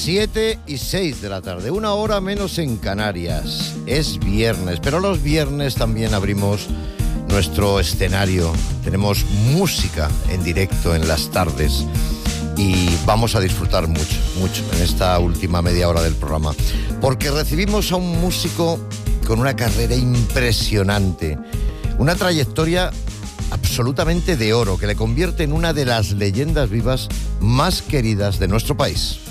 7:06 de la tarde, 1 hora menos en Canarias. Es viernes, pero los viernes también abrimos nuestro escenario. Tenemos música en directo en las tardes y vamos a disfrutar mucho en esta última media hora del programa, porque recibimos a un músico con una carrera impresionante, una trayectoria absolutamente de oro que le convierte en una de las leyendas vivas más queridas de nuestro país.